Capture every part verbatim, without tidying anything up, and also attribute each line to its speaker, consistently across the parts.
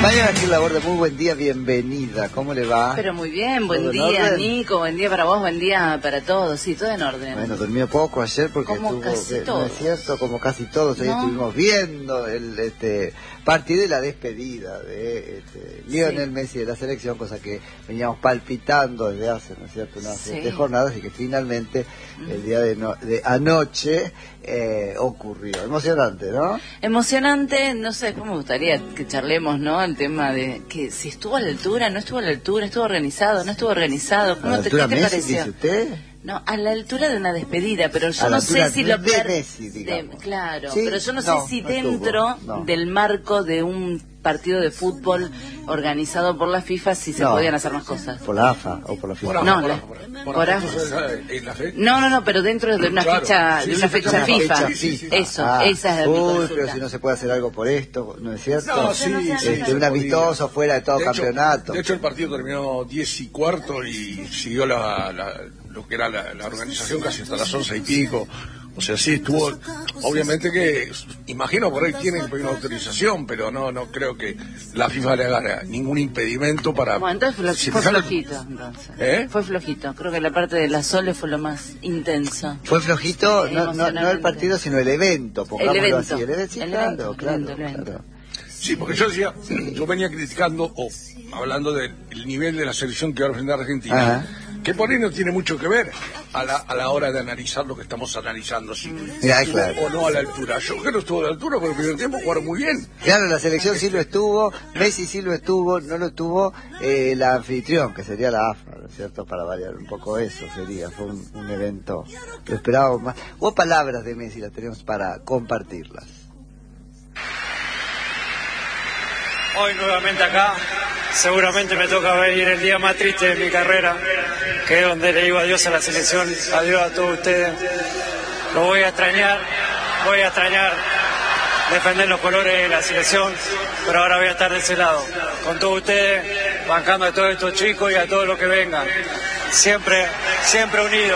Speaker 1: Mariana Gil Laborde, muy buen día, bienvenida. ¿Cómo le va?
Speaker 2: Pero muy bien, buen día, Nico, buen día para vos, buen día para todos, sí, todo en orden.
Speaker 1: Bueno, durmió poco ayer porque
Speaker 2: como
Speaker 1: estuvo,
Speaker 2: casi
Speaker 1: eh,
Speaker 2: todos.
Speaker 1: ¿no es cierto? Como casi todos, hoy
Speaker 2: ¿No?
Speaker 1: estuvimos viendo el este partido de la despedida de este, Lionel sí. Messi de la selección, cosa que veníamos palpitando desde hace, ¿no es cierto?, unas sí. siete jornadas, y que finalmente mm. el día de, no, de anoche eh, ocurrió. Emocionante, ¿no?
Speaker 2: Emocionante, no sé, cómo me gustaría que charlemos, ¿no? El tema de que si estuvo a la altura, no estuvo a la altura, estuvo organizado, no estuvo organizado. ¿Cómo te, ¿qué te
Speaker 1: Messi,
Speaker 2: pareció?
Speaker 1: ¿Dice usted?
Speaker 2: No, a la altura de una despedida, pero yo
Speaker 1: a
Speaker 2: no sé
Speaker 1: de
Speaker 2: si lo...
Speaker 1: De Messi, digamos.
Speaker 2: De, claro,
Speaker 1: ¿Sí?
Speaker 2: pero yo no,
Speaker 1: no
Speaker 2: sé si
Speaker 1: no
Speaker 2: dentro
Speaker 1: estuvo, no.
Speaker 2: del marco de un partido de fútbol organizado por la FIFA si se
Speaker 1: no.
Speaker 2: podían hacer más cosas.
Speaker 1: ¿Por la A F A o por la FIFA?
Speaker 2: Por no, por, la, por, por, por A F A. No, no, no, pero dentro de una
Speaker 3: claro,
Speaker 2: fecha,
Speaker 3: sí,
Speaker 2: de una
Speaker 3: sí,
Speaker 2: fecha
Speaker 3: una
Speaker 2: FIFA.
Speaker 3: Fecha, sí, sí,
Speaker 2: Eso,
Speaker 1: ah,
Speaker 2: esa es la
Speaker 1: uy, pero si no se puede hacer algo por esto, ¿no es cierto?
Speaker 3: No, sí, sí,
Speaker 1: este,
Speaker 3: sí,
Speaker 1: un amistoso fuera de todo
Speaker 3: de
Speaker 1: campeonato.
Speaker 3: Hecho, de hecho, el partido terminó diez y cuarto y siguió la, la, lo que era la, la organización casi hasta las once y pico. O sea, sí estuvo, obviamente que, imagino por ahí tienen que pedir una autorización, pero no no creo que la FIFA le haga ningún impedimento para...
Speaker 2: Bueno, entonces fue,
Speaker 3: si
Speaker 2: fue
Speaker 3: sale...
Speaker 2: flojito, entonces.
Speaker 3: ¿Eh?
Speaker 2: Fue flojito, creo que la parte de la Sole fue lo más intenso.
Speaker 1: Fue flojito,
Speaker 2: sí,
Speaker 1: no, no, no el partido, sino el evento, pongámoslo
Speaker 2: el evento.
Speaker 1: así. El evento, sí,
Speaker 2: el
Speaker 1: claro,
Speaker 2: evento,
Speaker 1: claro,
Speaker 2: el evento.
Speaker 1: claro.
Speaker 3: Sí, porque yo decía, yo venía criticando, o hablando del nivel de la selección que va a representar Argentina,
Speaker 1: Ajá.
Speaker 3: que por ahí no tiene mucho que ver a la, a la hora de analizar lo que estamos analizando, si
Speaker 1: ya,
Speaker 3: estuvo
Speaker 1: claro.
Speaker 3: o no a la altura. Yo creo que no estuvo a la altura, porque el primer tiempo jugaron muy bien.
Speaker 1: Claro, la selección sí lo estuvo, Messi sí lo estuvo, no lo estuvo eh, la anfitrión, que sería la A F A, ¿no es cierto? Para variar un poco eso sería, fue un, un evento, lo esperábamos más. Hubo palabras de Messi, las tenemos para compartirlas.
Speaker 4: Hoy nuevamente acá, seguramente me toca venir el día más triste de mi carrera, que es donde le digo adiós a la selección, adiós a todos ustedes. Lo voy a extrañar, voy a extrañar defender los colores de la selección, pero ahora voy a estar de ese lado, con todos ustedes, bancando a todos estos chicos y a todos los que vengan. Siempre, siempre unidos.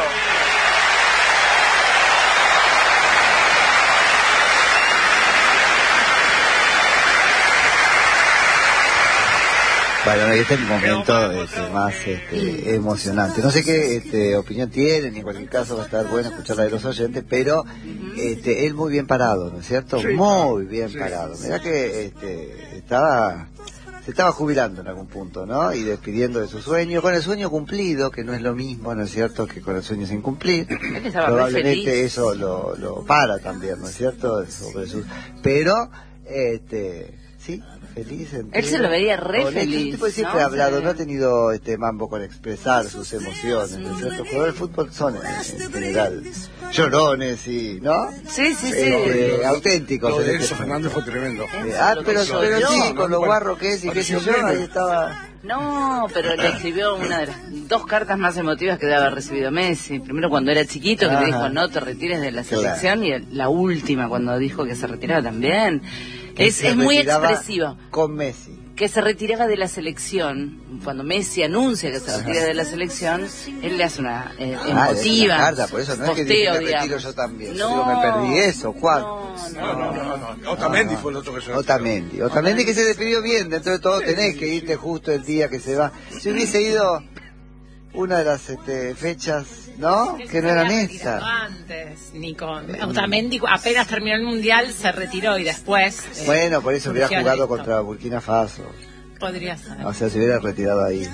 Speaker 1: Bueno, este es el momento este, más este, emocionante. No sé qué este, opinión tienen, en cualquier caso va a estar bueno escucharla de los oyentes, pero este, él muy bien parado, ¿no es cierto?
Speaker 3: Sí,
Speaker 1: muy bien
Speaker 3: sí.
Speaker 1: parado. Mirá que este, estaba, se estaba jubilando en algún punto, ¿no? Y despidiendo de su sueño, con el sueño cumplido, que no es lo mismo, ¿no es cierto?, que con el sueño sin cumplir. Probablemente eso lo, lo para también, ¿no es cierto? Sobre sus... Pero, este, sí. Feliz,
Speaker 2: él se lo veía re
Speaker 1: honesto,
Speaker 2: feliz,
Speaker 1: tipo siempre
Speaker 2: ¿no?
Speaker 1: ha hablado, no ha tenido este mambo con expresar sus emociones, ¿no es cierto? Los jugadores de fútbol son en, en general llorones y, ¿no?
Speaker 2: Sí, sí, sí.
Speaker 1: Eh, auténticos.
Speaker 3: Lo de
Speaker 1: este
Speaker 3: Enzo Fernández fue tremendo.
Speaker 1: Eh, ah, pero,
Speaker 2: Lo
Speaker 1: pero
Speaker 2: yo,
Speaker 1: sí, con lo
Speaker 3: bueno,
Speaker 1: guarro que es y qué sé yo, ahí estaba...
Speaker 2: No, pero le escribió una de las dos cartas más emotivas que debe haber recibido Messi. Primero cuando era chiquito, que
Speaker 1: Ajá.
Speaker 2: le dijo no te retires de la selección,
Speaker 1: Claro.
Speaker 2: y la última cuando dijo que se retiraba también. Es, es muy expresivo.
Speaker 1: Con Messi.
Speaker 2: Que se retiraba de la selección. Cuando Messi anuncia que se retira de la selección, él le hace una eh,
Speaker 1: Ah,
Speaker 2: emotiva
Speaker 1: la carta, por eso no
Speaker 2: posteo,
Speaker 1: es que dije, me
Speaker 2: digamos.
Speaker 1: retiro yo también.
Speaker 2: No,
Speaker 1: Yo digo, me perdí eso, Juan.
Speaker 2: No,
Speaker 3: No, no, no, no, no. Otamendi fue el otro que se retiró.
Speaker 1: Otamendi, Otamendi que se despidió bien, dentro de todo tenés que irte justo el día que se va. Si hubiese ido una de las este, fechas, ¿no? Que no eran esta.
Speaker 5: Antes, Nico. Otamendi apenas terminó el mundial se retiró y después. Eh,
Speaker 1: Bueno, por eso hubiera
Speaker 5: surgió
Speaker 1: jugado
Speaker 5: esto.
Speaker 1: contra Burkina Faso.
Speaker 5: Podría ser.
Speaker 1: O sea, se hubiera retirado ahí.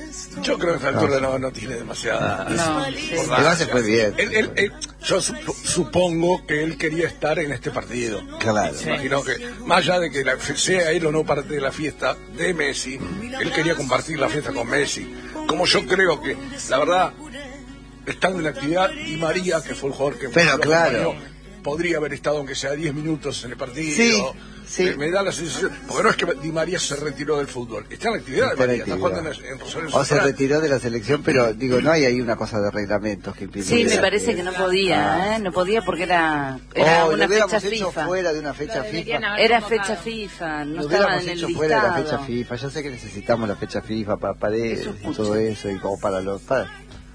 Speaker 3: Yo creo que Altura no, no tiene demasiada...
Speaker 2: No, sí.
Speaker 1: Además se fue bien.
Speaker 3: Él, él, él, yo sup- supongo que él quería estar en este partido.
Speaker 1: Claro.
Speaker 3: Me imagino que, más allá de que la, sea él o no parte de la fiesta de Messi, él quería compartir la fiesta con Messi. Como yo creo que, la verdad, estando en la actividad, Di María, que fue el jugador que
Speaker 1: Pero
Speaker 3: lo
Speaker 1: claro.
Speaker 3: acompañó, podría haber estado aunque sea diez minutos en el partido.
Speaker 1: Sí, sí.
Speaker 3: Me, me da la sensación, porque no es que Di María se retiró del fútbol, está en la actividad
Speaker 1: Está
Speaker 3: de
Speaker 1: en
Speaker 3: María, está
Speaker 1: actividad.
Speaker 3: jugando en, en Rosario
Speaker 1: O se
Speaker 3: Central.
Speaker 1: retiró de la selección, pero digo, no hay ahí una cosa de reglamentos que impide.
Speaker 2: Sí, me parece que no podía,
Speaker 1: Ah.
Speaker 2: ¿eh? No podía porque era, era
Speaker 1: Oh,
Speaker 2: una
Speaker 1: lo hubiéramos
Speaker 2: fecha
Speaker 1: hecho
Speaker 2: FIFA.
Speaker 1: fuera de una fecha
Speaker 5: Lo deberían
Speaker 1: FIFA.
Speaker 5: haber
Speaker 2: Era
Speaker 5: convocado.
Speaker 2: fecha FIFA, no
Speaker 1: Lo
Speaker 2: estaba
Speaker 1: hubiéramos
Speaker 2: en el
Speaker 1: hecho
Speaker 2: listado.
Speaker 1: fuera de la fecha FIFA. Yo sé que necesitamos la fecha FIFA para Paredes
Speaker 2: Eso
Speaker 1: y
Speaker 2: escucho.
Speaker 1: todo eso, y como para los... Para,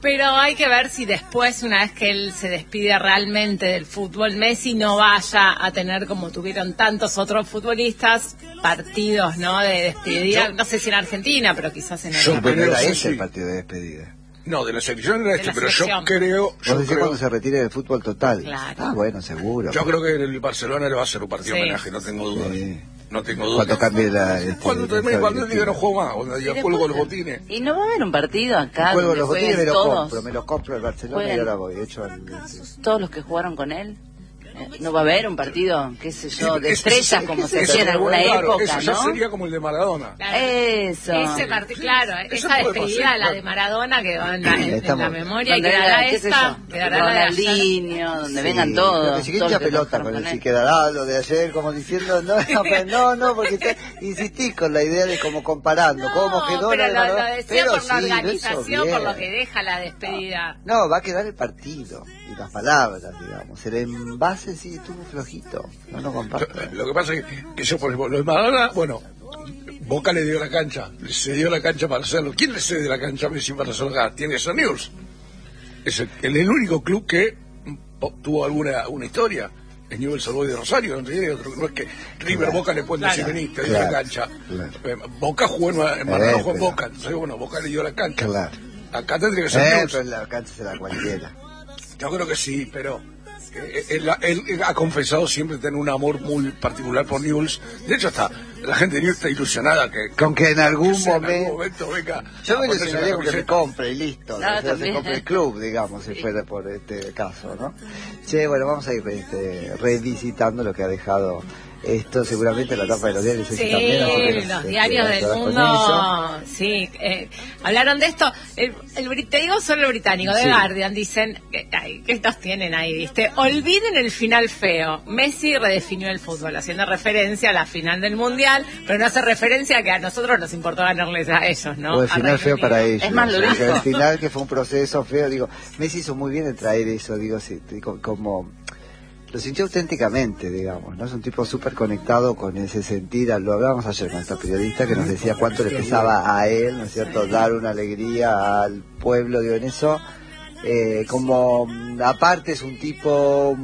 Speaker 5: Pero hay que ver si después, una vez que él se despide realmente del fútbol, Messi no vaya a tener, como tuvieron tantos otros futbolistas, partidos, ¿no? De despedida, no sé si en Argentina, pero quizás en
Speaker 1: Argentina. Pero era ese
Speaker 3: sí.
Speaker 1: el partido de despedida.
Speaker 3: No, de la selección era este, pero
Speaker 5: selección.
Speaker 3: yo creo... Yo
Speaker 1: ¿Vos
Speaker 3: creo
Speaker 1: cuando se retire del fútbol total?
Speaker 5: Claro.
Speaker 1: Ah, bueno, seguro.
Speaker 3: Yo creo que el Barcelona le va a hacer un partido
Speaker 5: sí.
Speaker 3: homenaje, no tengo duda. Sí. No tengo duda.
Speaker 1: Cuando cambie la... Este,
Speaker 3: cuando termine, cuando él diga no juego más, cuando diga cuelgo los botines.
Speaker 2: Y no va a haber un partido acá.
Speaker 1: Cuelgo los botines, me los
Speaker 2: todos.
Speaker 1: compro, me los compro el Barcelona Jueguen. Y ahora voy, hecho al...
Speaker 2: Todos los que jugaron con él. No va a haber un partido, qué sé yo, de estrellas como se hacía en alguna
Speaker 3: claro,
Speaker 2: época,
Speaker 3: eso ya
Speaker 2: ¿no?
Speaker 3: sería como el de Maradona.
Speaker 5: Claro.
Speaker 2: Eso.
Speaker 5: Ese partido, claro,
Speaker 3: eso
Speaker 5: esa despedida,
Speaker 3: pasar,
Speaker 5: la de Maradona quedó en la, en, en la memoria y
Speaker 2: donde
Speaker 5: quedará
Speaker 2: era,
Speaker 5: esta, quedará la de ayer.
Speaker 2: Ronaldinho, donde
Speaker 1: sí,
Speaker 2: vengan todos.
Speaker 1: Que se hincha pelota con el si quedará lo de ayer, como diciendo, no, no, no, no porque te insistís con la idea de como comparando,
Speaker 5: no,
Speaker 1: cómo quedó
Speaker 5: pero
Speaker 1: la de
Speaker 5: lo,
Speaker 1: Maradona.
Speaker 5: lo decía
Speaker 1: Pero
Speaker 5: por
Speaker 1: sí,
Speaker 5: la organización, por lo que deja la despedida.
Speaker 1: No, va a quedar el partido y las palabras, digamos. El envase sí estuvo flojito. No lo comparto.
Speaker 3: Lo, lo que pasa es que, que yo, por ejemplo, lo de Maradona, bueno, Boca le dio la cancha, le cedió la cancha para hacerlo. ¿Quién le cede la cancha a Messi para hacerlo acá? Tiene que ser News. Es el, el, el único club que tuvo alguna una historia. Es Newell's Old Boys de Rosario, no, tiene otro, no es que River claro, Boca le puede decir claro, vení, te dio claro, la cancha. Claro. Eh, Boca jugó en, en Maradona, jugó en Boca, entonces bueno, Boca le dio la cancha.
Speaker 1: Claro.
Speaker 3: Acá tendría que ser
Speaker 1: eh,
Speaker 3: News.
Speaker 1: Pero la cancha será cualquiera.
Speaker 3: Yo creo que sí, pero Él, él, él ha confesado siempre tener un amor muy particular por Newell's. De hecho, hasta la gente de Newell's está ilusionada que,
Speaker 1: con que en algún,
Speaker 3: que
Speaker 1: momento,
Speaker 3: en algún momento venga.
Speaker 1: Yo me ilusionaría con que me compre y listo.
Speaker 2: No,
Speaker 1: o sea, se compre el club, digamos, si fuera por este caso, ¿no? Che, bueno, vamos a ir este, revisitando lo que ha dejado esto, seguramente la tapa de los diarios.
Speaker 5: Sí,
Speaker 1: también,
Speaker 5: los
Speaker 1: este,
Speaker 5: diarios del mundo. Sí, eh, hablaron de esto. El, el, te digo solo el británico, The sí. Guardian, dicen que, ay, que estos tienen ahí, ¿viste? Olviden el final feo. Messi redefinió el fútbol, haciendo referencia a la final del Mundial, pero no hace referencia a que a nosotros nos importó ganarles a ellos, ¿no?
Speaker 1: O el final feo para ellos.
Speaker 2: Es más, lo dijo.
Speaker 1: El final que fue un proceso feo, digo, Messi hizo muy bien en traer eso, digo, sí, como... Lo sintió auténticamente, digamos, ¿no? Es un tipo súper conectado con ese sentir. Lo hablábamos ayer con esta periodista que nos decía cuánto le pesaba a él, ¿no es cierto?, dar una alegría al pueblo, digo, en eso. Eh, como, aparte es un tipo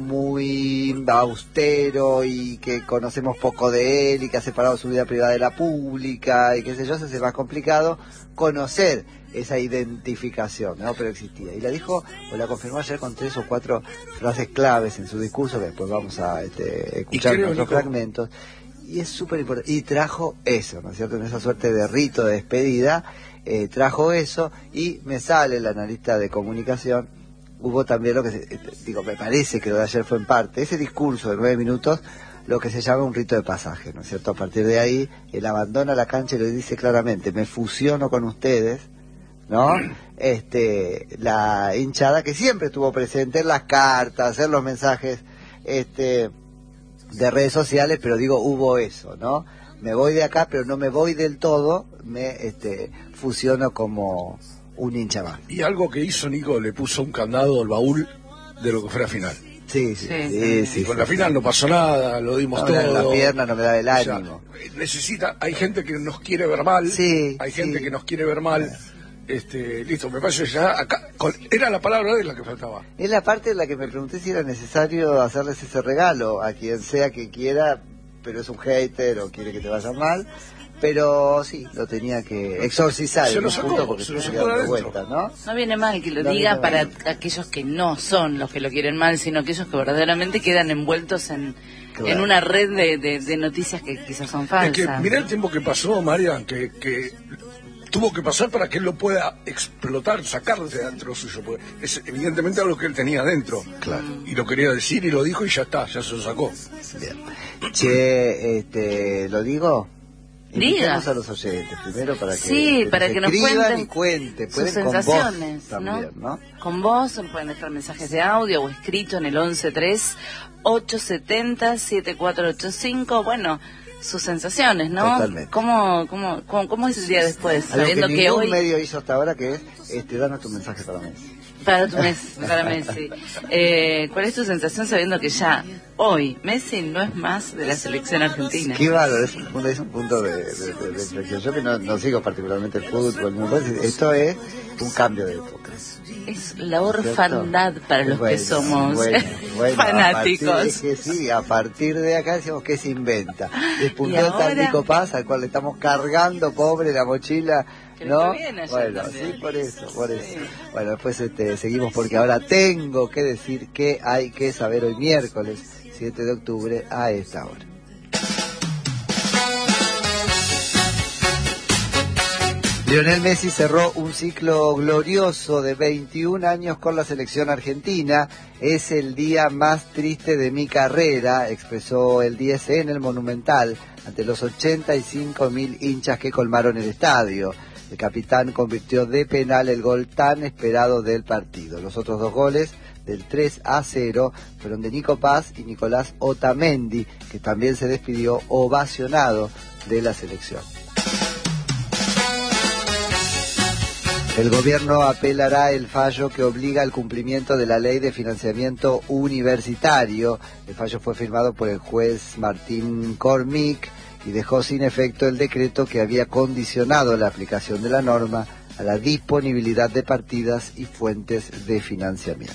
Speaker 1: muy austero y que conocemos poco de él y que ha separado su vida privada de la pública y qué sé yo, se hace más complicado conocer esa identificación, ¿no? Pero existía. Y la dijo, o la confirmó ayer con tres o cuatro frases claves en su discurso, que después vamos a este, escuchar nuestros fragmentos. Y es súper importante. Y trajo eso, ¿no es cierto? En esa suerte de rito de despedida, eh, trajo eso, y me sale el analista de comunicación. Hubo también lo que, se, digo, me parece que lo de ayer fue en parte, ese discurso de nueve minutos, lo que se llama un rito de pasaje, ¿no es cierto? A partir de ahí, él abandona la cancha y le dice claramente, me fusiono con ustedes, ¿no? Este, la hinchada que siempre estuvo presente en las cartas, en los mensajes este, de redes sociales, pero digo, hubo eso, ¿no? Me voy de acá, pero no me voy del todo, me este, fusiono como un hincha más.
Speaker 3: Y algo que hizo Nico, le puso un candado al baúl de lo que fue la final.
Speaker 1: Sí, sí, sí. sí, sí
Speaker 3: y con
Speaker 1: sí,
Speaker 3: la
Speaker 1: sí,
Speaker 3: final
Speaker 1: sí.
Speaker 3: no pasó nada, lo dimos
Speaker 1: no,
Speaker 3: todo.
Speaker 1: En la pierna no me da el ánimo.
Speaker 3: O sea, necesita, hay gente que nos quiere ver mal,
Speaker 1: sí,
Speaker 3: hay gente
Speaker 1: sí.
Speaker 3: que nos quiere ver mal. Este, listo, me parece ya acá, con, era la palabra de la que faltaba.
Speaker 1: Es la parte en la que me pregunté si era necesario hacerles ese regalo a quien sea que quiera, pero es un hater o quiere que te vaya mal. Pero sí, lo tenía que exorcizar
Speaker 3: se
Speaker 1: en
Speaker 3: lo
Speaker 1: un
Speaker 3: sacó,
Speaker 1: punto porque
Speaker 3: se lo
Speaker 1: se
Speaker 3: sacó
Speaker 1: de
Speaker 3: de
Speaker 1: vuelta, ¿no?
Speaker 2: No viene mal que lo
Speaker 1: no
Speaker 2: diga para
Speaker 1: mal.
Speaker 2: aquellos que no son los que lo quieren mal, sino aquellos que verdaderamente quedan envueltos en, claro. en una red de, de, de noticias que quizás son falsas.
Speaker 3: Es que mirá el tiempo que pasó, María, que, que tuvo que pasar para que él lo pueda explotar, sacar de dentro suyo. Porque es evidentemente algo que él tenía dentro.
Speaker 1: Claro.
Speaker 3: Y lo quería decir y lo dijo y ya está, ya se lo sacó.
Speaker 1: Bien. Che, este, ¿lo digo? Invitemos a los oyentes primero para que,
Speaker 2: sí,
Speaker 1: que
Speaker 2: para
Speaker 1: nos
Speaker 2: que nos cuenten
Speaker 1: y cuenten.
Speaker 2: sus
Speaker 1: Pueden
Speaker 2: sensaciones,
Speaker 1: con vos también,
Speaker 2: ¿no?
Speaker 1: ¿no?
Speaker 2: Con vos pueden dejar mensajes de audio o escrito en el once tres ocho siete cero siete cuatro ocho cinco. Bueno, sus sensaciones, ¿no?
Speaker 1: Totalmente.
Speaker 2: ¿Cómo, cómo, cómo, cómo es el día después?
Speaker 1: Algo
Speaker 2: Sabiendo
Speaker 1: que
Speaker 2: que
Speaker 1: ningún
Speaker 2: hoy
Speaker 1: medio hizo hasta ahora, que es este, danos tu mensaje para mí.
Speaker 2: Para tu Messi, para Messi. Eh, ¿Cuál es tu sensación sabiendo que ya hoy Messi no es más de la selección argentina?
Speaker 1: Qué bárbaro, es un punto, es un punto de, de, de, de reflexión. Yo que no, no sigo particularmente el fútbol, me parece, esto es un cambio de época.
Speaker 2: Es la orfandad para los
Speaker 1: bueno,
Speaker 2: que somos
Speaker 1: bueno, bueno,
Speaker 2: fanáticos.
Speaker 1: A partir, es que sí, a partir de acá decimos que se inventa. Despuntó el
Speaker 2: ahora...
Speaker 1: tal Nico Paz, al cual le estamos cargando, pobre, la mochila. ¿No? Bueno,
Speaker 2: también.
Speaker 1: sí, por eso, por eso. Sí. Bueno, después este, seguimos porque ahora tengo que decir que hay que saber hoy miércoles siete de octubre a esta hora. Lionel Messi cerró un ciclo glorioso de veintiún años con la selección argentina. Es el día más triste de mi carrera, expresó el diez en el Monumental ante los ochenta y cinco mil hinchas que colmaron el estadio. El capitán convirtió de penal el gol tan esperado del partido. Los otros dos goles del tres a cero fueron de Nico Paz y Nicolás Otamendi, que también se despidió ovacionado de la selección. El gobierno apelará el fallo que obliga al cumplimiento de la ley de financiamiento universitario. El fallo fue firmado por el juez Martín Cormick y dejó sin efecto el decreto que había condicionado la aplicación de la norma a la disponibilidad de partidas y fuentes de financiamiento.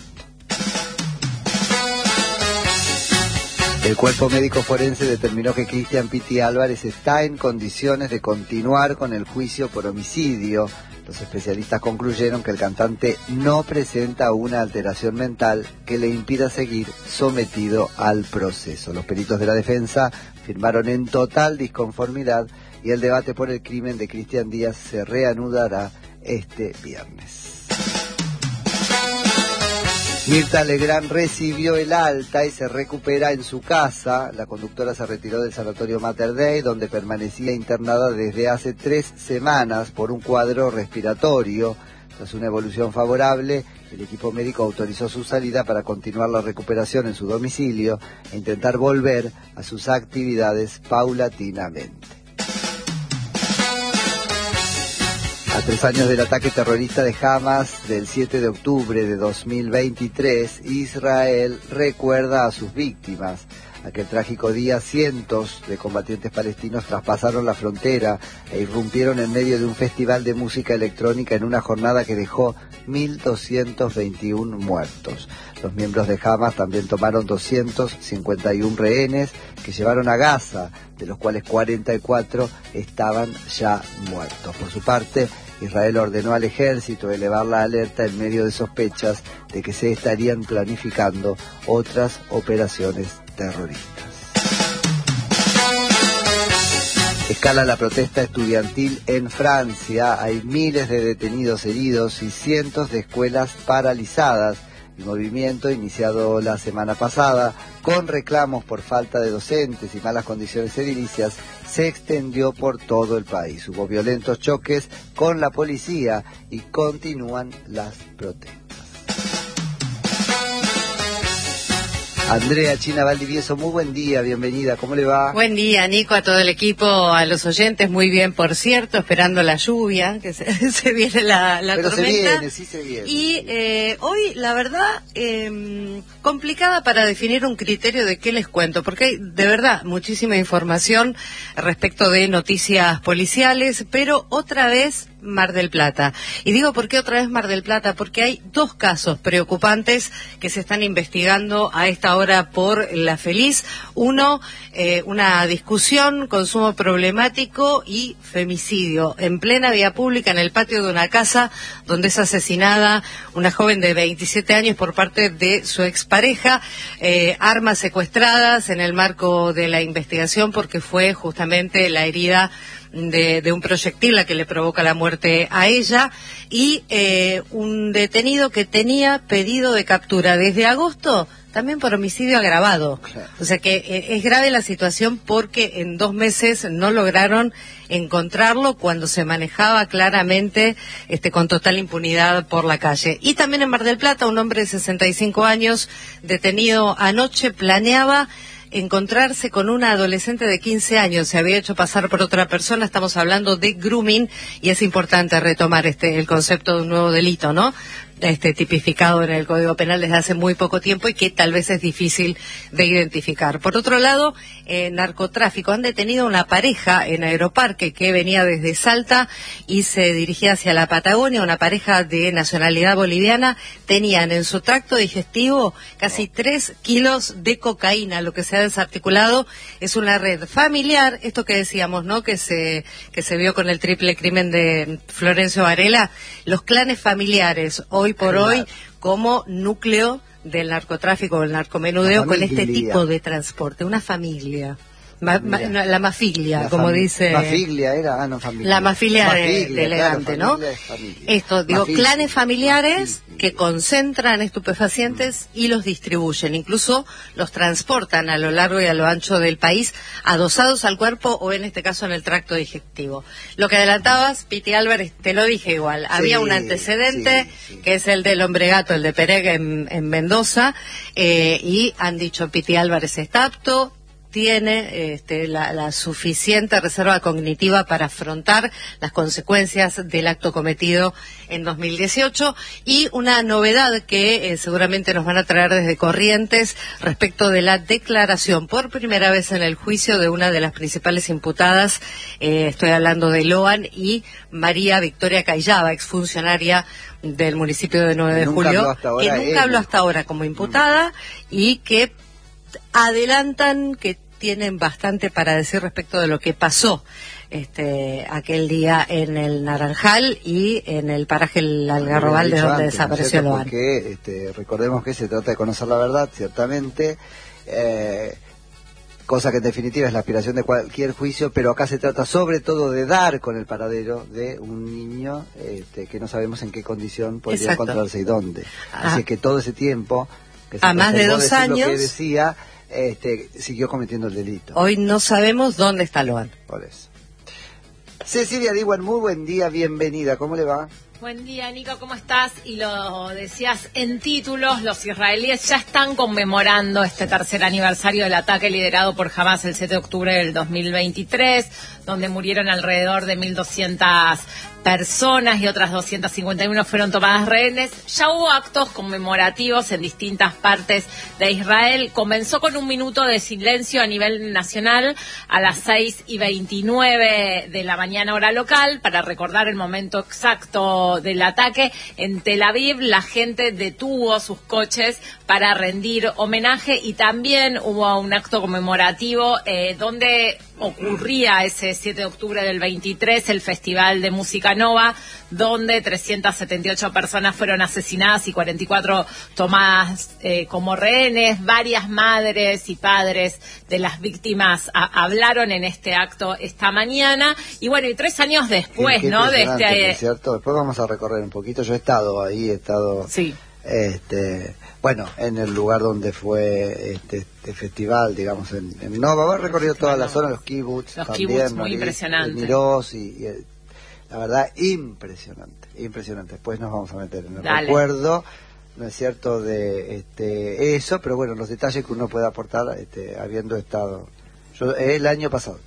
Speaker 1: El cuerpo médico forense determinó que Cristian Piti Álvarez está en condiciones de continuar con el juicio por homicidio. Los especialistas concluyeron que el cantante no presenta una alteración mental que le impida seguir sometido al proceso. Los peritos de la defensa firmaron en total disconformidad y el debate por el crimen de Cristian Díaz se reanudará este viernes. Mirta Legrand recibió el alta y se recupera en su casa. La conductora se retiró del sanatorio Mater Dei, donde permanecía internada desde hace tres semanas por un cuadro respiratorio. Tras una evolución favorable, el equipo médico autorizó su salida para continuar la recuperación en su domicilio e intentar volver a sus actividades paulatinamente. A tres años del ataque terrorista de Hamas del siete de octubre de dos mil veintitrés, Israel recuerda a sus víctimas. Aquel trágico día, cientos de combatientes palestinos traspasaron la frontera e irrumpieron en medio de un festival de música electrónica en una jornada que dejó mil doscientos veintiuno muertos. Los miembros de Hamas también tomaron doscientos cincuenta y uno rehenes que llevaron a Gaza, de los cuales cuarenta y cuatro estaban ya muertos. Por su parte, Israel ordenó al ejército elevar la alerta en medio de sospechas de que se estarían planificando otras operaciones terroristas. Escala la protesta estudiantil en Francia. Hay miles de detenidos heridos y cientos de escuelas paralizadas. El movimiento, iniciado la semana pasada, con reclamos por falta de docentes y malas condiciones edilicias, se extendió por todo el país. Hubo violentos choques con la policía y continúan las protestas. Andrea China Valdivieso, muy buen día, bienvenida, ¿cómo le va?
Speaker 6: Buen día, Nico, a todo el equipo, a los oyentes, muy bien, por cierto, esperando la lluvia, que se, se viene la, la
Speaker 1: Pero
Speaker 6: tormenta.
Speaker 1: se viene, sí se viene.
Speaker 6: Y eh, hoy, la verdad, eh, complicada para definir un criterio de qué les cuento, porque hay, de verdad, muchísima información respecto de noticias policiales, pero otra vez Mar del Plata. Y digo por qué otra vez Mar del Plata, porque hay dos casos preocupantes que se están investigando a esta hora por La Feliz. Uno, eh, una discusión, consumo problemático y femicidio en plena vía pública en el patio de una casa donde es asesinada una joven de veintisiete años por parte de su expareja, eh, armas secuestradas en el marco de la investigación porque fue justamente la herida De, de un proyectil la que le provoca la muerte a ella, y eh, un detenido que tenía pedido de captura desde agosto también por homicidio agravado. Claro. O sea que eh, es grave la situación porque en dos meses no lograron encontrarlo cuando se manejaba claramente este con total impunidad por la calle. Y también en Mar del Plata, un hombre de sesenta y cinco años detenido anoche planeaba encontrarse con una adolescente de quince años, se había hecho pasar por otra persona. Estamos hablando de grooming y es importante retomar este el concepto de un nuevo delito, ¿no? este, tipificado en el Código Penal desde hace muy poco tiempo y que tal vez es difícil de identificar. Por otro lado, eh, narcotráfico. Han detenido una pareja en Aeroparque que venía desde Salta y se dirigía hacia la Patagonia, una pareja de nacionalidad boliviana. Tenían en su tracto digestivo casi tres kilos de cocaína. Lo que se ha desarticulado es una red familiar, esto que decíamos, ¿no?, que se, que se vio con el triple crimen de Florencio Varela, los clanes familiares, hoy por claro. hoy, como núcleo del narcotráfico, del narcomenudeo, con este tipo de transporte, una familia. Ma, ma, no, la mafilia, la como dice...
Speaker 1: Mafilia era, ah, no, familia.
Speaker 6: La mafilia, mafilia de, de elegante, claro, ¿no? Esto, digo, mafilia. Clanes familiares mafilia. Que concentran estupefacientes mm. y los distribuyen, incluso los transportan a lo largo y a lo ancho del país, adosados al cuerpo o en este caso en el tracto digestivo. Lo que adelantabas, Piti Álvarez, te lo dije igual, sí, había un antecedente, sí, sí. que es el del hombre gato, el de Pereg en, en Mendoza, eh, y han dicho Piti Álvarez está apto, tiene este, la, la suficiente reserva cognitiva para afrontar las consecuencias del acto cometido en dos mil dieciocho y una novedad que eh, seguramente nos van a traer desde Corrientes respecto de la declaración por primera vez en el juicio de una de las principales imputadas, eh, estoy hablando de Loan y María Victoria Cayaba, exfuncionaria del municipio de nueve de julio, que nunca habló hasta ahora como imputada y que adelantan que tienen bastante para decir respecto de lo que pasó este aquel día en el Naranjal y en el paraje El Algarrobal, de donde antes, desapareció
Speaker 1: ¿no?
Speaker 6: Loan.
Speaker 1: Porque este, recordemos que se trata de conocer la verdad, ciertamente, eh, cosa que en definitiva es la aspiración de cualquier juicio, pero acá se trata sobre todo de dar con el paradero de un niño este, que no sabemos en qué condición podría Exacto. encontrarse y dónde.
Speaker 6: Ah.
Speaker 1: Así que todo ese tiempo que se
Speaker 6: a más de dos años
Speaker 1: lo que decía, este, siguió cometiendo el delito.
Speaker 6: Hoy no sabemos dónde está Loan.
Speaker 1: Por eso. Cecilia Diwan, muy buen día, bienvenida, ¿cómo le va?
Speaker 5: Buen día, Nico, ¿cómo estás? Y lo decías en títulos, los israelíes ya están conmemorando este tercer aniversario del ataque liderado por Hamás el siete de octubre del dos mil veintitrés, donde murieron alrededor de mil doscientas personas y otras doscientas cincuenta y uno fueron tomadas rehenes. Ya hubo actos conmemorativos en distintas partes de Israel. Comenzó con un minuto de silencio a nivel nacional a las seis y veintinueve de la mañana hora local para recordar el momento exacto del ataque. En Tel Aviv la gente detuvo sus coches para rendir homenaje y también hubo un acto conmemorativo eh, donde ocurría ese siete de octubre del veintitrés el Festival de Música Nova, donde trescientas setenta y ocho personas fueron asesinadas y cuarenta y cuatro tomadas eh, como rehenes. Varias madres y padres de las víctimas a, hablaron en este acto esta mañana. Y bueno, y tres años después,
Speaker 1: qué, qué
Speaker 5: ¿no? De este,
Speaker 1: ¿cierto? Después vamos a recorrer un poquito. Yo he estado ahí, he estado...
Speaker 5: Sí.
Speaker 1: Este, bueno, en el lugar donde fue este, este festival, digamos, en, en Nova, he recorrido toda la zona, los kibbutz,
Speaker 5: los
Speaker 1: también,
Speaker 5: kibbutz, muy
Speaker 1: Marí,
Speaker 5: impresionante.
Speaker 1: Miroz y, y el, la verdad, impresionante, impresionante. Después nos vamos a meter en el
Speaker 5: Dale.
Speaker 1: recuerdo, ¿no es cierto?, de este eso, pero bueno, los detalles que uno puede aportar este, habiendo estado, yo el año pasado.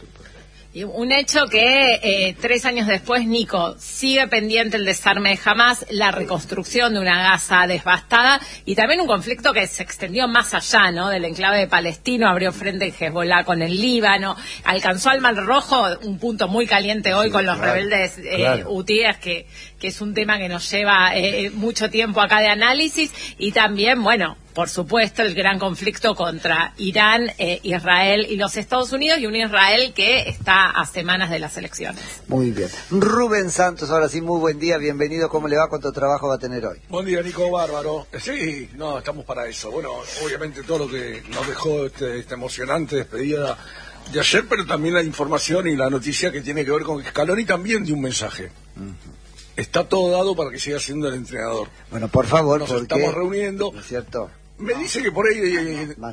Speaker 5: Y un hecho que eh, tres años después, Nico, sigue pendiente el desarme de Hamás, la reconstrucción de una Gaza devastada y también un conflicto que se extendió más allá, ¿no? Del enclave de palestino, abrió frente en Hezbollah con el Líbano, alcanzó al Mar Rojo, un punto muy caliente hoy sí, con los claro, rebeldes eh, claro. hutíes, que, que es un tema que nos lleva eh, mucho tiempo acá de análisis y también, bueno, por supuesto, el gran conflicto contra Irán, eh, Israel y los Estados Unidos, y un Israel que está a semanas de las elecciones.
Speaker 1: Muy bien. Rubén Santos, ahora sí, muy buen día, bienvenido. ¿Cómo le va? ¿Cuánto trabajo va a tener hoy?
Speaker 3: Buen día, Nico, bárbaro. Sí, no, estamos para eso. Bueno, obviamente todo lo que nos dejó este, esta emocionante despedida de ayer, pero también la información y la noticia que tiene que ver con Scaloni también dio un mensaje. Uh-huh. Está todo dado para que siga siendo el entrenador.
Speaker 1: Bueno, por favor,
Speaker 3: nos
Speaker 1: porque...
Speaker 3: estamos reuniendo.
Speaker 1: ¿No es cierto?
Speaker 3: Me dice que por ahí...
Speaker 1: Más no.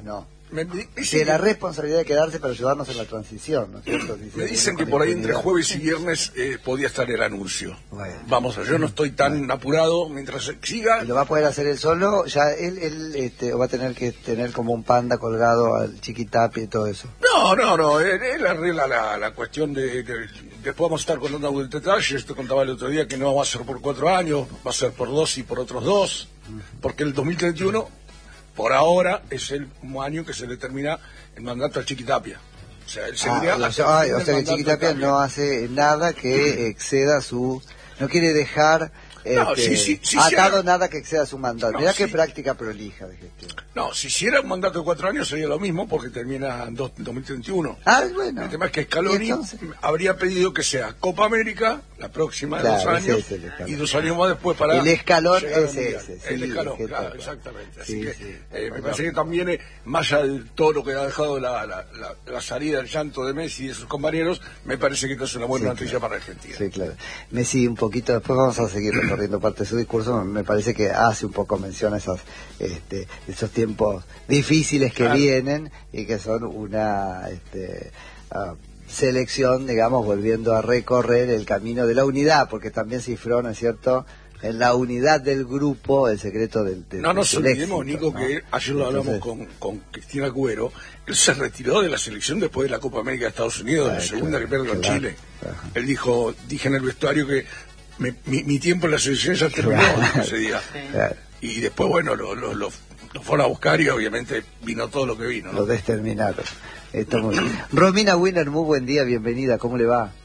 Speaker 3: Me, me
Speaker 1: que la responsabilidad de quedarse para ayudarnos en la transición, ¿no es cierto?
Speaker 3: Me dicen que por ahí entre jueves y viernes eh, podía estar el anuncio. Bueno. Vamos, yo no estoy tan bueno. apurado mientras siga.
Speaker 1: ¿Y lo va a poder hacer él solo? Ya él, él este, va a tener que tener como un panda colgado al Chiquitapia y todo eso.
Speaker 3: No, no, no, él, él arregla la, la cuestión de, de... Después vamos a estar contando el detalle. Yo te contaba el otro día que no va a ser por cuatro años, va a ser por dos y por otros dos, porque el dos mil treinta y uno... por ahora es el año que se le termina el mandato al Chiquitapia. O sea, él seguiría
Speaker 1: ah, o sea, o sea que Chiquitapia no hace nada que exceda su... No quiere dejar
Speaker 3: no,
Speaker 1: este,
Speaker 3: si, si, si
Speaker 1: atado
Speaker 3: hiciera...
Speaker 1: nada que exceda su mandato.
Speaker 3: No,
Speaker 1: Mirá
Speaker 3: si...
Speaker 1: qué práctica prolija de gestión.
Speaker 3: No, si hiciera un mandato de cuatro años sería lo mismo porque termina en dos mil treinta y uno.
Speaker 1: Ah, bueno.
Speaker 3: El tema es que Scaloni habría pedido que sea Copa América la próxima de claro, dos años ese, ese y dos años más después para...
Speaker 1: El escalón es ese.
Speaker 3: El sí, escalón, claro, toca. Exactamente. Así sí, que
Speaker 1: sí,
Speaker 3: eh, me parece que también, eh, más allá de todo lo que ha dejado la, la, la, la salida, el llanto de Messi y de sus compañeros, me parece que esto es una buena sí, noticia claro. para Argentina.
Speaker 1: Sí, claro. Messi, un poquito, después vamos a seguir recorriendo parte de su discurso, me parece que hace un poco mención a esos, este, esos tiempos difíciles que claro. vienen y que son una este, uh, selección, digamos, volviendo a recorrer el camino de la unidad, porque también cifró, ¿no es cierto?, en la unidad del grupo el secreto del, del
Speaker 3: no nos
Speaker 1: del
Speaker 3: olvidemos,
Speaker 1: éxito,
Speaker 3: Nico,
Speaker 1: ¿no?
Speaker 3: que ayer lo hablamos
Speaker 1: Entonces,
Speaker 3: con, con Cristina Agüero. Él se retiró de la selección después de la Copa América de Estados Unidos,
Speaker 1: claro,
Speaker 3: la segunda
Speaker 1: claro,
Speaker 3: que pierde con
Speaker 1: claro,
Speaker 3: Chile.
Speaker 1: claro.
Speaker 3: Él dijo, dije en el vestuario que me, mi, mi tiempo en la selección ya terminó claro. ese día.
Speaker 1: Claro.
Speaker 3: Y después, bueno, lo, lo, lo, lo fueron a buscar y obviamente vino todo lo que vino, ¿no?
Speaker 1: Lo desterminaron. Está muy bien. Romina Wiener, muy buen día, bienvenida, ¿cómo le va?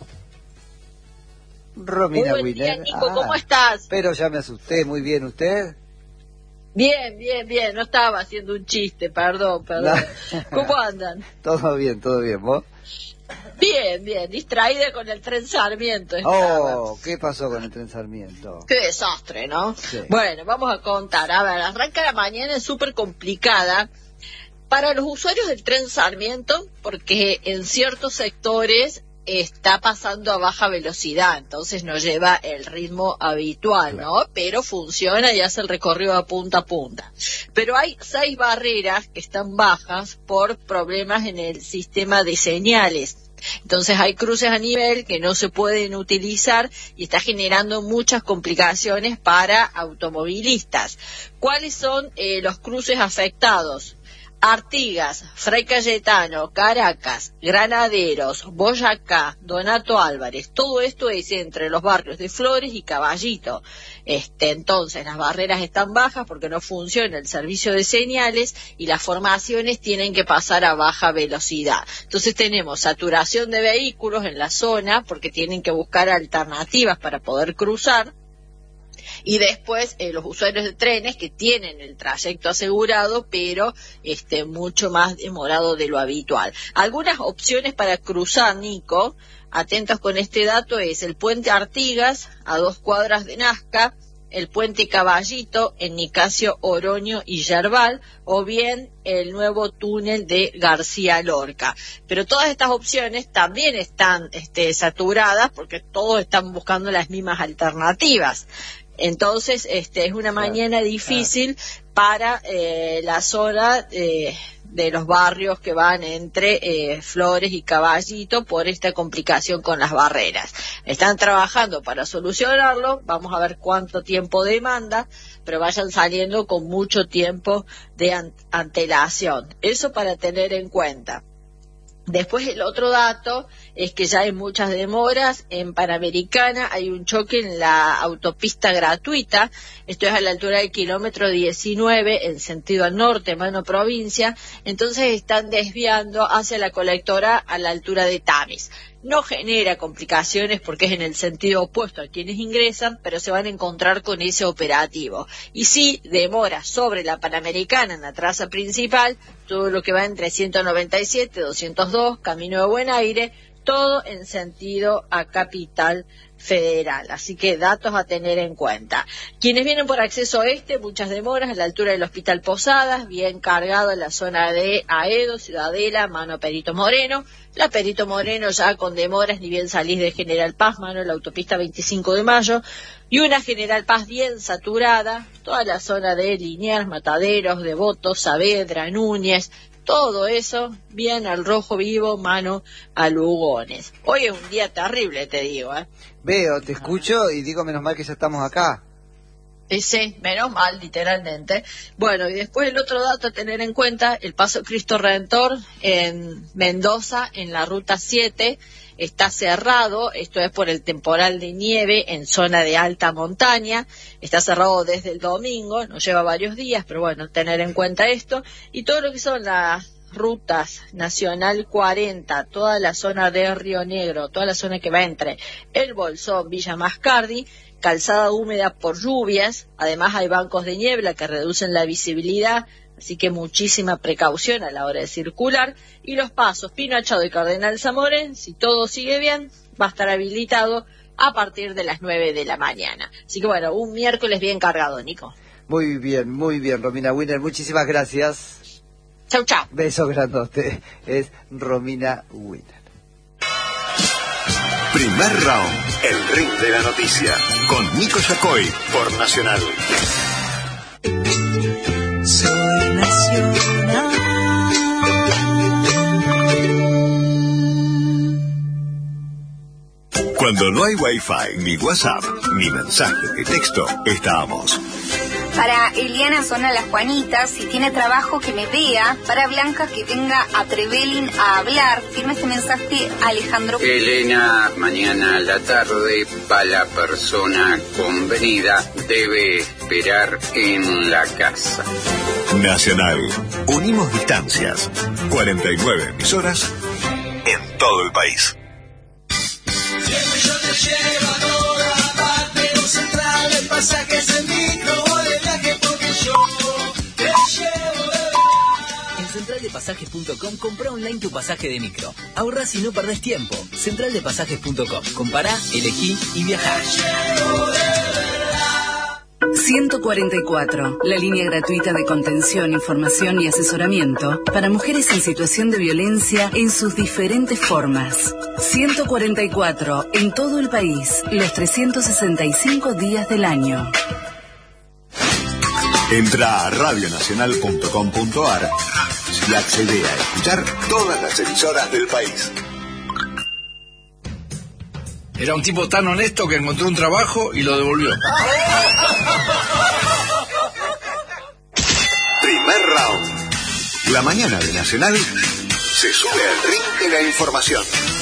Speaker 1: Romina
Speaker 7: muy buen
Speaker 1: Wiener.
Speaker 7: Día, Nico,
Speaker 1: ah,
Speaker 7: ¿cómo estás?
Speaker 1: Pero ya me asusté, muy bien, ¿usted?
Speaker 7: Bien, bien, bien, no estaba haciendo un chiste, perdón, perdón. No. ¿Cómo andan?
Speaker 1: Todo bien, todo bien, ¿vos?
Speaker 7: Bien, bien, distraída con el tren Sarmiento.
Speaker 1: Oh, estaba. ¿Qué pasó con el tren Sarmiento?
Speaker 7: Qué desastre, ¿no?
Speaker 1: Sí.
Speaker 7: Bueno, vamos a contar. A ver, arranca la mañana, es súper complicada para los usuarios del tren Sarmiento, porque en ciertos sectores está pasando a baja velocidad, entonces no lleva el ritmo habitual, claro. ¿no? Pero funciona y hace el recorrido a punta a punta. Pero hay seis barreras que están bajas por problemas en el sistema de señales. Entonces hay cruces a nivel que no se pueden utilizar y está generando muchas complicaciones para automovilistas. ¿Cuáles son eh, los cruces afectados? Artigas, Fray Cayetano, Caracas, Granaderos, Boyacá, Donato Álvarez, todo esto es entre los barrios de Flores y Caballito. Este, entonces las barreras están bajas porque no funciona el servicio de señales y las formaciones tienen que pasar a baja velocidad. Entonces tenemos saturación de vehículos en la zona porque tienen que buscar alternativas para poder cruzar. Y después eh, los usuarios de trenes que tienen el trayecto asegurado, pero este mucho más demorado de lo habitual. Algunas opciones para cruzar, Nico, atentos con este dato, es el puente Artigas, a dos cuadras de Nazca, el puente Caballito en Nicasio, Oroño y Yerbal, o bien el nuevo túnel de García Lorca. Pero todas estas opciones también están este, saturadas porque todos están buscando las mismas alternativas. Entonces, este es una mañana difícil para eh, la zona eh, de los barrios que van entre eh, Flores y Caballito por esta complicación con las barreras. Están trabajando para solucionarlo, vamos a ver cuánto tiempo demanda, pero vayan saliendo con mucho tiempo de an- antelación. Eso para tener en cuenta. Después el otro dato es que ya hay muchas demoras. En Panamericana hay un choque en la autopista gratuita, esto es a la altura del kilómetro diecinueve en sentido al norte, mano provincia, entonces están desviando hacia la colectora a la altura de Tamis. No genera complicaciones porque es en el sentido opuesto a quienes ingresan, pero se van a encontrar con ese operativo. Y sí, demora sobre la Panamericana en la traza principal, todo lo que va entre ciento noventa y siete, doscientos dos, Camino de Buen Aire, todo en sentido a Capital Federal. Así que datos a tener en cuenta. Quienes vienen por acceso este, muchas demoras a la altura del Hospital Posadas, bien cargado en la zona de Aedo, Ciudadela, mano Perito Moreno. La Perito Moreno ya con demoras, ni bien salís de General Paz, mano la autopista veinticinco de mayo, y una General Paz bien saturada, toda la zona de Liniers, Mataderos, Devoto, Saavedra, Núñez, todo eso bien al rojo vivo, mano a Lugones. Hoy es un día terrible, te digo, ¿eh?
Speaker 1: Veo, te escucho y digo menos mal que ya estamos acá.
Speaker 7: Y sí, menos mal, literalmente. Bueno, y después el otro dato a tener en cuenta, el Paso Cristo Redentor en Mendoza, en la Ruta siete, está cerrado, esto es por el temporal de nieve en zona de alta montaña, está cerrado desde el domingo, nos lleva varios días, pero bueno, tener en cuenta esto, y todo lo que son las rutas Nacional cuarenta, toda la zona de Río Negro, toda la zona que va entre El Bolsón, Villa Mascardi, calzada húmeda por lluvias, además hay bancos de niebla que reducen la visibilidad, así que muchísima precaución a la hora de circular, y los pasos Pino Achado y Cardenal Zamorén, si todo sigue bien, va a estar habilitado a partir de las nueve de la mañana. Así que bueno, un miércoles bien cargado, Nico.
Speaker 1: Muy bien, muy bien, Romina Winner, muchísimas gracias.
Speaker 7: Chau, chau.
Speaker 1: Besos grandote, es Romina Winner.
Speaker 8: Primer round, el ring de la noticia, con Nico Yacoy por Nacional.
Speaker 9: Soy Nacional.
Speaker 8: Cuando no hay Wi-Fi, ni WhatsApp, ni mensaje de texto, estábamos.
Speaker 10: Para Eliana Zona Las Juanitas, si tiene trabajo que me vea. Para Blanca, que venga a Trevelin a hablar. Firma este mensaje Alejandro.
Speaker 11: Elena, mañana a la tarde, para la persona convenida, debe esperar en la casa.
Speaker 8: Nacional. Unimos distancias. cuarenta y nueve emisoras en todo el país.
Speaker 9: Siempre yo te llevo a toda parte, no central, el pasaje es el micro.
Speaker 12: En central de pasajes punto com compra online tu pasaje de micro. Ahorrás y no perdés tiempo. central de pasajes punto com. Compará, elegí y viajá.
Speaker 13: ciento cuarenta y cuatro, la línea gratuita de contención, información y asesoramiento para mujeres en situación de violencia en sus diferentes formas. ciento cuarenta y cuatro, en todo el país, los trescientos sesenta y cinco días del año.
Speaker 8: Entra a radio nacional punto com punto a r y accede a escuchar todas las emisoras del país.
Speaker 3: Era un tipo tan honesto que encontró un trabajo y lo devolvió.
Speaker 8: Primer round. La mañana de Nacional se sube al ring de la información.